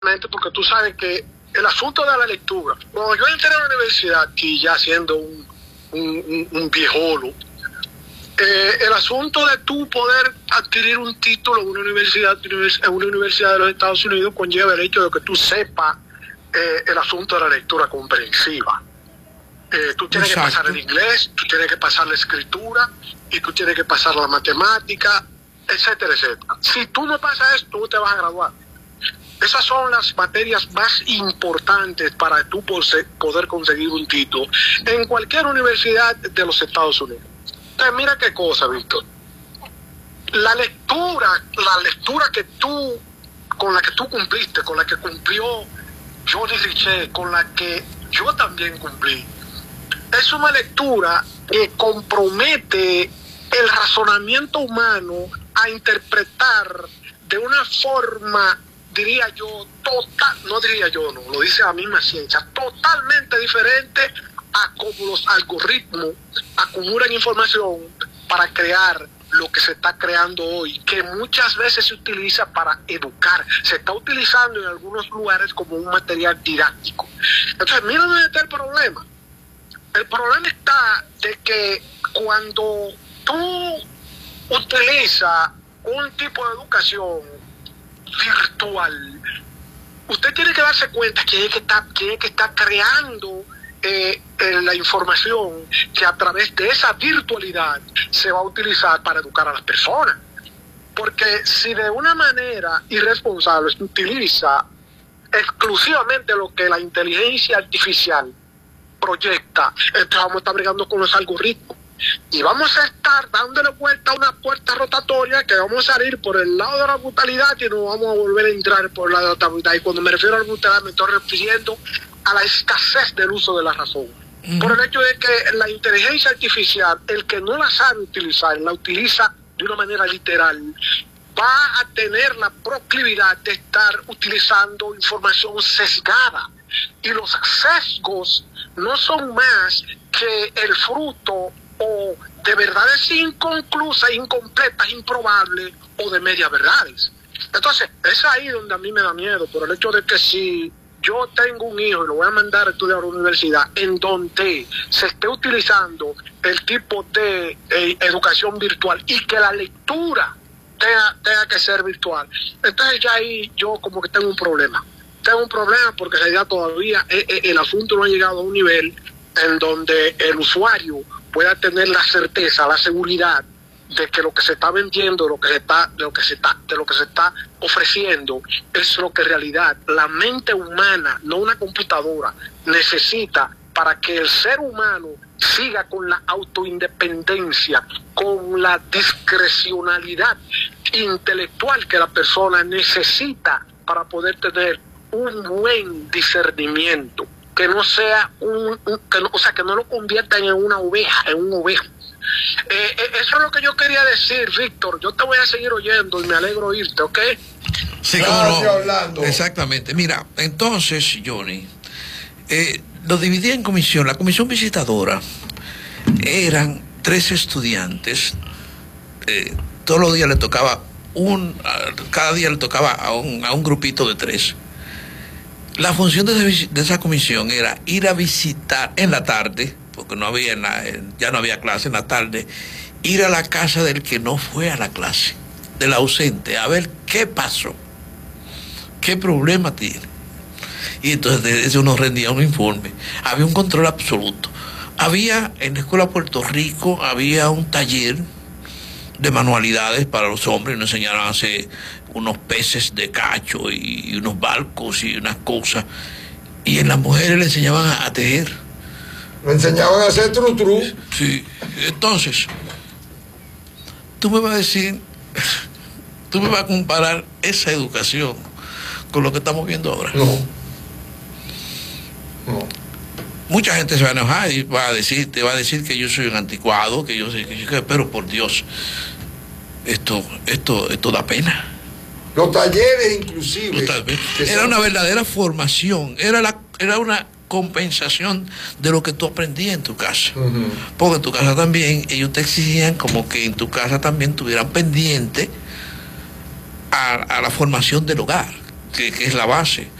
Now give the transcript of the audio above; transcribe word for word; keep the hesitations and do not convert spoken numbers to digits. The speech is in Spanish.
Porque tú sabes que el asunto de la lectura, cuando yo entré a la universidad, aquí ya siendo un, un, un, un viejolo, eh, el asunto de tú poder adquirir un título en una universidad, en una universidad de los Estados Unidos conlleva el hecho de que tú sepas eh, el asunto de la lectura comprensiva. Eh, tú tienes Exacto. que pasar el inglés, tú tienes que pasar la escritura y tú tienes que pasar la matemática, etcétera, etcétera. Si tú no pasas esto, tú no te vas a graduar. Esas son las materias más importantes para tú poder conseguir un título en cualquier universidad de los Estados Unidos. Entonces, mira qué cosa, Víctor. La lectura, la lectura que tú, con la que tú cumpliste, con la que cumplió Johnny Richet, con la que yo también cumplí, es una lectura que compromete el razonamiento humano a interpretar de una forma, diría yo, total, no diría yo, no, lo dice la misma ciencia, totalmente diferente a cómo los algoritmos acumulan información para crear lo que se está creando hoy, que muchas veces se utiliza para educar, se está utilizando en algunos lugares como un material didáctico. Entonces, mira dónde está el problema. El problema está de que cuando tú utilizas un tipo de educación virtual, usted tiene que darse cuenta que hay que estar, que hay que estar creando eh, eh, la información que a través de esa virtualidad se va a utilizar para educar a las personas. Porque si de una manera irresponsable se utiliza exclusivamente lo que la inteligencia artificial proyecta, entonces vamos a estar brigando con los algoritmos. Y vamos a estar dándole vuelta a una puerta rotatoria que vamos a salir por el lado de la brutalidad y no vamos a volver a entrar por el lado de la brutalidad. Y cuando me refiero a la brutalidad me estoy refiriendo a la escasez del uso de la razón. Uh-huh. Por el hecho de que la inteligencia artificial, el que no la sabe utilizar, la utiliza de una manera literal, va a tener la proclividad de estar utilizando información sesgada. Y los sesgos no son más que el fruto o de verdades inconclusas, incompletas, improbables, o de medias verdades. Entonces, es ahí donde a mí me da miedo, por el hecho de que si yo tengo un hijo y lo voy a mandar a estudiar a la universidad en donde se esté utilizando el tipo de eh, educación virtual y que la lectura tenga, tenga que ser virtual, entonces ya ahí yo como que tengo un problema. Tengo un problema porque en realidad todavía eh, eh, el asunto no ha llegado a un nivel en donde el usuario pueda tener la certeza, la seguridad de que lo que se está vendiendo, lo que se está, de lo que se está, de lo que se está ofreciendo es lo que en realidad la mente humana, no una computadora, necesita para que el ser humano siga con la autoindependencia, con la discrecionalidad intelectual que la persona necesita para poder tener un buen discernimiento, que no sea un, un que no, o sea, que no lo conviertan en una oveja, en un ovejo. Eh, eh, eso es lo que yo quería decir, Víctor. Yo te voy a seguir oyendo y me alegro oírte, ¿ok? Sí, claro, no. Hablando. Exactamente. Mira, entonces, Johnny, eh, lo dividí en comisión. La comisión visitadora eran tres estudiantes. Eh, todos los días le tocaba un, cada día le tocaba a un, a un grupito de tres. La función de, de esa comisión era ir a visitar en la tarde, porque no había la, ya no había clase en la tarde, ir a la casa del que no fue a la clase, del ausente, a ver qué pasó, qué problema tiene. Y entonces de eso nos rendía un informe. Había un control absoluto. Había en la Escuela Puerto Rico, había un taller de manualidades para los hombres, nos enseñaron a hacer unos peces de cacho y unos barcos y unas cosas, y en las mujeres le enseñaban a, a tejer. Le enseñaban a hacer tru tru. Sí, entonces tú me vas a decir, tú me vas a comparar esa educación con lo que estamos viendo ahora. No. No. Mucha gente se va a enojar y va a decir, te va a decir que yo soy un anticuado, que yo soy, que yo, pero por Dios, esto, esto, esto da pena. Los talleres inclusive. Era una verdadera formación, era la, era una compensación de lo que tú aprendías en tu casa. Uh-huh. Porque en tu casa también, ellos te exigían como que en tu casa también tuvieran pendiente a, a la formación del hogar. que, que es la base.